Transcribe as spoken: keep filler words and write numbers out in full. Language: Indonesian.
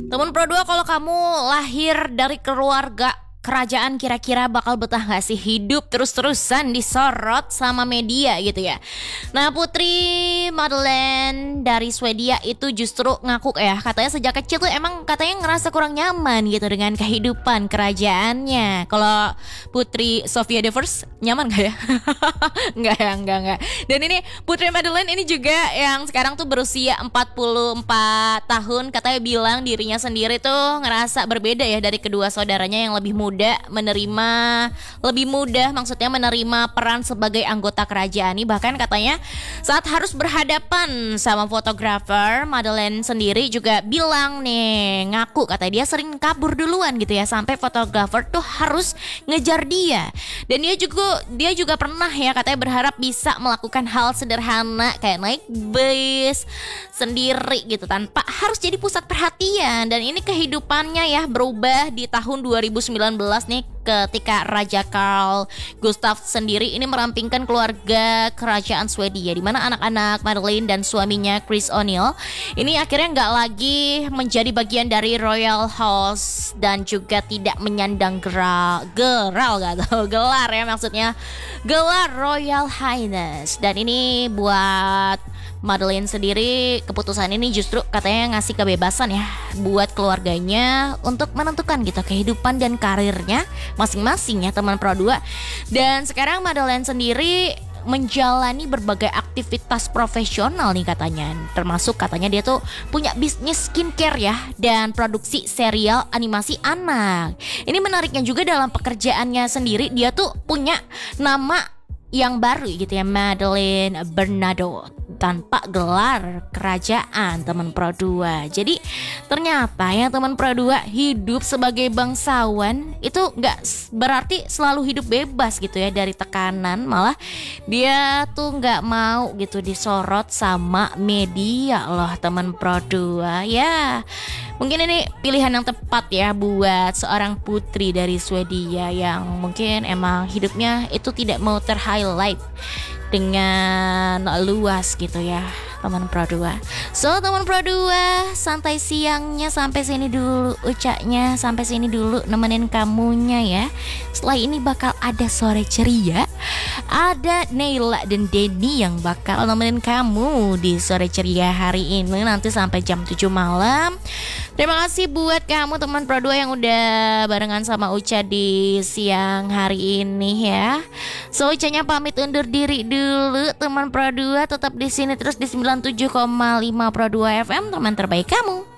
Temen Pro dua, kalau kamu lahir dari keluarga kerajaan kira-kira bakal betah gak sih hidup terus-terusan disorot sama media gitu ya. Nah, Putri Madeleine dari Swedia itu justru ngaku ya, katanya sejak kecil tuh emang katanya ngerasa kurang nyaman gitu dengan kehidupan kerajaannya. Kalau Putri Sofia the First nyaman gak ya? Enggak ya, enggak, enggak. Dan ini Putri Madeleine ini juga yang sekarang tuh berusia empat puluh empat tahun, katanya bilang dirinya sendiri tuh ngerasa berbeda ya dari kedua saudaranya yang lebih muda menerima lebih mudah maksudnya menerima peran sebagai anggota kerajaan ini. Bahkan katanya saat harus berhadapan sama fotografer, Madeleine sendiri juga bilang nih, ngaku katanya dia sering kabur duluan gitu ya, sampai fotografer tuh harus ngejar dia. Dan dia juga dia juga pernah ya katanya berharap bisa melakukan hal sederhana kayak naik bis sendiri gitu tanpa harus jadi pusat perhatian. Dan ini kehidupannya ya berubah di tahun dua ribu sembilan belas nih, ketika Raja Carl Gustaf sendiri ini merampingkan keluarga kerajaan Swedia, di mana anak-anak Madeleine dan suaminya Chris O'Neill ini akhirnya nggak lagi menjadi bagian dari Royal House dan juga tidak menyandang geral geral gak tahu gelar ya, maksudnya gelar Royal Highness. Dan ini buat Madeleine sendiri, keputusan ini justru katanya ngasih kebebasan ya buat keluarganya untuk menentukan gitu kehidupan dan karirnya masing-masing ya teman Pro dua. Dan sekarang Madeleine sendiri menjalani berbagai aktivitas profesional nih katanya, termasuk katanya dia tuh punya bisnis skincare ya dan produksi serial animasi anak. Ini menariknya juga dalam pekerjaannya sendiri, dia tuh punya nama yang baru gitu ya, Madeleine Bernadotte, tanpa gelar kerajaan teman Pro dua. Jadi ternyata ya teman Pro dua, hidup sebagai bangsawan itu gak berarti selalu hidup bebas gitu ya dari tekanan. Malah dia tuh gak mau gitu disorot sama media loh teman Pro dua. Ya mungkin ini pilihan yang tepat ya buat seorang putri dari Swedia yang mungkin emang hidupnya itu tidak mau ter-highlight dengan luas gitu ya teman Pro dua. So teman Pro dua, santai siangnya sampai sini dulu, ucapnya sampai sini dulu nemenin kamunya ya. Setelah ini bakal ada sore ceria, ada Neila dan Denny yang bakal nemenin kamu di sore ceria hari ini nanti sampai jam tujuh malam. Terima kasih buat kamu teman Pro dua yang udah barengan sama Uca di siang hari ini ya. So Ucanya pamit undur diri dulu teman Pro dua, tetap di sini terus di sembilan puluh tujuh koma lima Pro dua F M, teman terbaik kamu.